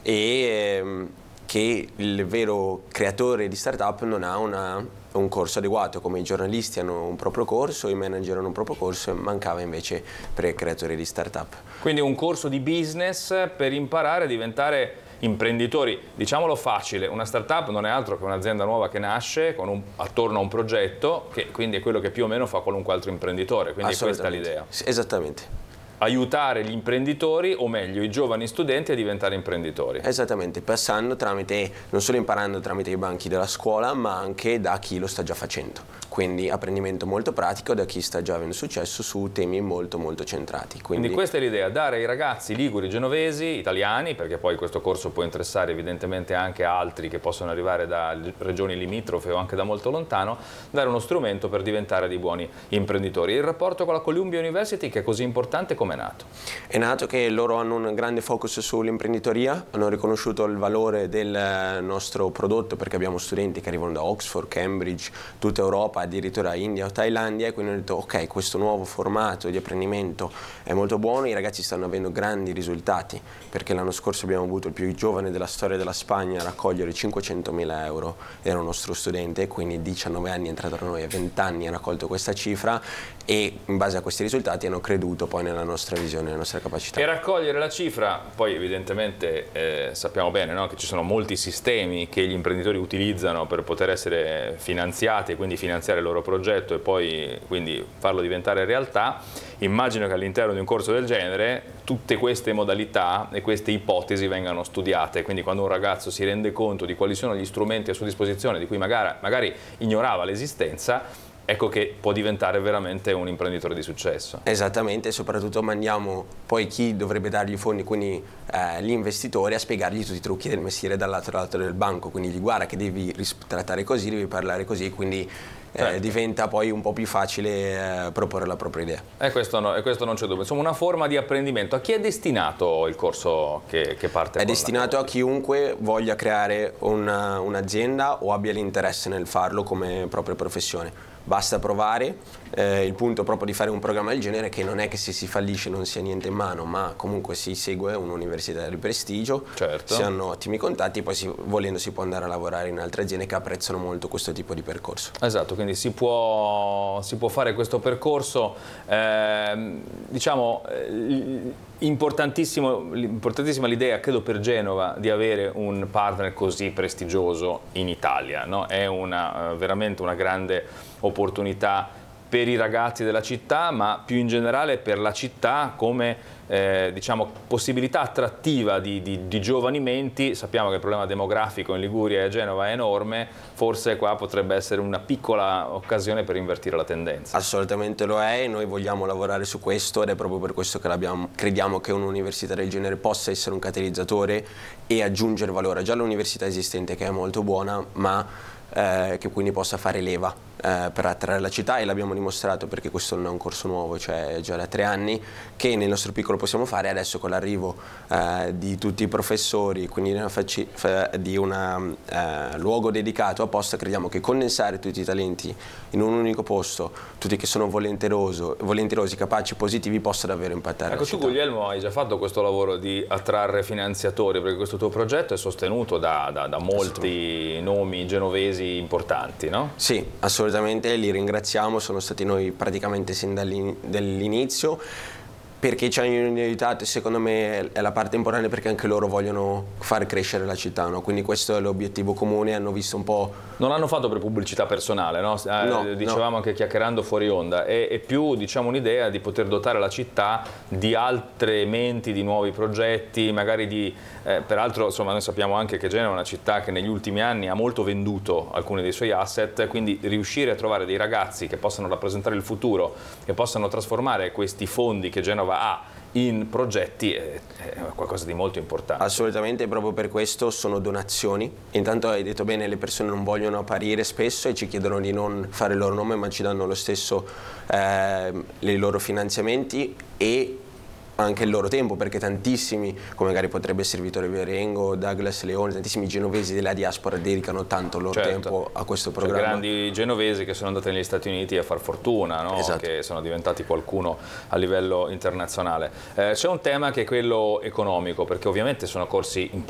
e che il vero creatore di startup non ha un corso adeguato, come i giornalisti hanno un proprio corso, i manager hanno un proprio corso, e mancava invece per i creatori di startup. Quindi un corso di business per imparare a diventare imprenditori. Diciamolo facile, una startup non è altro che un'azienda nuova che nasce attorno a un progetto, che quindi è quello che più o meno fa qualunque altro imprenditore, quindi questa è l'idea. Esattamente. Aiutare gli imprenditori, o meglio i giovani studenti, a diventare imprenditori. Esattamente, passando non solo imparando tramite i banchi della scuola, ma anche da chi lo sta già facendo. Quindi apprendimento molto pratico da chi sta già avendo successo su temi molto molto centrati. Quindi questa è l'idea, dare ai ragazzi liguri, genovesi, italiani, perché poi questo corso può interessare evidentemente anche altri che possono arrivare da regioni limitrofe o anche da molto lontano, dare uno strumento per diventare dei buoni imprenditori. Il rapporto con la Columbia University, che è così importante, come è nato? È nato che loro hanno un grande focus sull'imprenditoria, hanno riconosciuto il valore del nostro prodotto, perché abbiamo studenti che arrivano da Oxford, Cambridge, tutta Europa, addirittura India o Thailandia, e quindi hanno detto ok, questo nuovo formato di apprendimento è molto buono, i ragazzi stanno avendo grandi risultati, perché l'anno scorso abbiamo avuto il più giovane della storia della Spagna a raccogliere 500.000 euro, era un nostro studente, quindi 19 anni è entrato da noi, a 20 anni ha raccolto questa cifra, e in base a questi risultati hanno creduto poi nella nostra visione, nella nostra capacità. E raccogliere la cifra, poi evidentemente sappiamo bene, no, che ci sono molti sistemi che gli imprenditori utilizzano per poter essere finanziati e quindi finanziare il loro progetto e poi quindi farlo diventare realtà. Immagino che all'interno di un corso del genere tutte queste modalità e queste ipotesi vengano studiate, quindi quando un ragazzo si rende conto di quali sono gli strumenti a sua disposizione di cui magari ignorava l'esistenza, ecco che può diventare veramente un imprenditore di successo. Esattamente, e soprattutto mandiamo poi chi dovrebbe dargli i fondi, quindi gli investitori, a spiegargli tutti i trucchi del mestiere dall'altro lato del banco, quindi gli guarda che devi trattare così, devi parlare così, quindi diventa poi un po' più facile proporre la propria idea. E questo non c'è dubbio, insomma una forma di apprendimento. A chi è destinato il corso che parte? È destinato a chiunque voglia creare un'azienda o abbia l'interesse nel farlo come propria professione. Basta provare, il punto proprio di fare un programma del genere è che non è che se si fallisce non sia niente in mano, ma comunque si segue un'università di prestigio, certo. Si hanno ottimi contatti e poi volendo si può andare a lavorare in altre aziende che apprezzano molto questo tipo di percorso. Esatto, quindi si può fare questo percorso, diciamo, importantissima l'idea, credo, per Genova di avere un partner così prestigioso in Italia, no? È veramente una grande opportunità per i ragazzi della città, ma più in generale per la città come diciamo, possibilità attrattiva di giovani menti. Sappiamo che il problema demografico in Liguria e a Genova è enorme, forse qua potrebbe essere una piccola occasione per invertire la tendenza. Assolutamente lo è, e noi vogliamo lavorare su questo, ed è proprio per questo che crediamo che un'università del genere possa essere un catalizzatore e aggiungere valore già all'università esistente, che è molto buona, ma che quindi possa fare leva per attrarre la città, e l'abbiamo dimostrato, perché questo non è un corso nuovo, cioè già da 3 anni che nel nostro piccolo possiamo fare. Adesso con l'arrivo di tutti i professori, quindi di un luogo dedicato apposta, crediamo che condensare tutti i talenti in un unico posto, tutti che sono volenterosi, capaci, positivi, possa davvero impattare la città. Tu, Guglielmo, hai già fatto questo lavoro di attrarre finanziatori, perché questo tuo progetto è sostenuto da molti nomi genovesi importanti, no? Sì, assolutamente, li ringraziamo, sono stati noi praticamente sin dall'inizio, perché ci hanno aiutato, e secondo me è la parte importante, perché anche loro vogliono far crescere la città, no? Quindi questo è l'obiettivo comune, hanno visto un po'... Non hanno fatto per pubblicità personale, no? Dicevamo anche chiacchierando fuori onda, è più, diciamo, un'idea di poter dotare la città di altre menti, di nuovi progetti, magari peraltro, insomma, noi sappiamo anche che Genova è una città che negli ultimi anni ha molto venduto alcuni dei suoi asset, quindi riuscire a trovare dei ragazzi che possano rappresentare il futuro, che possano trasformare questi fondi che Genova ha in progetti è qualcosa di molto importante. Assolutamente, proprio per questo sono donazioni. Intanto hai detto bene, le persone non vogliono apparire spesso e ci chiedono di non fare il loro nome, ma ci danno lo stesso i loro finanziamenti e anche il loro tempo, perché tantissimi, come magari potrebbe essere Vittorio Viarengo, Douglas Leone, tantissimi genovesi della diaspora dedicano tanto il loro tempo a questo programma. Grandi genovesi che sono andati negli Stati Uniti a far fortuna, no? Esatto. Che sono diventati qualcuno a livello internazionale. C'è un tema che è quello economico, perché ovviamente sono corsi